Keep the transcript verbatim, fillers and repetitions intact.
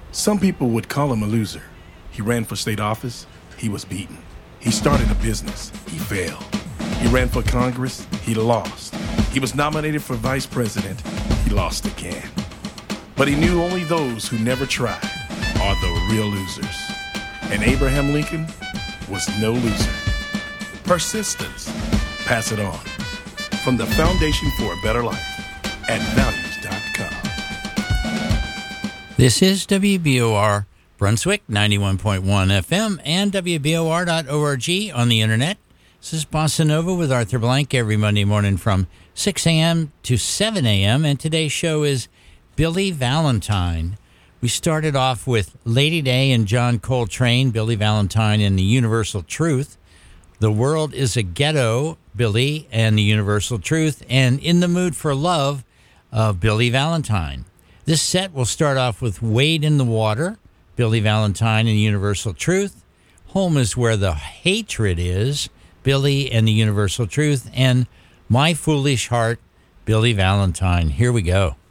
Some people would call him a loser. He ran for state office. He was beaten. He started a business. He failed. He ran for Congress. He lost. He was nominated for vice president. He lost again. But he knew only those who never tried are the real losers. And Abraham Lincoln was no loser. Persistence. Pass it on. From the Foundation for a Better Life at values dot com. This is W B O R Brunswick, ninety-one point one F M, and W B O R dot org on the internet. This is Bossa Nova with Arthur Blank every Monday morning from six a.m. to seven a.m., and today's show is Billy Valentine. We started off with Lady Day and John Coltrane, Billy Valentine and the Universal Truth. The World is a Ghetto, Billy and the Universal Truth, and In the Mood for Love of Billy Valentine. This set will start off with Wade in the Water, Billy Valentine and the Universal Truth. Home is Where the Hatred Is, Billy and the Universal Truth, and My Foolish Heart, Billy Valentine. Here we go.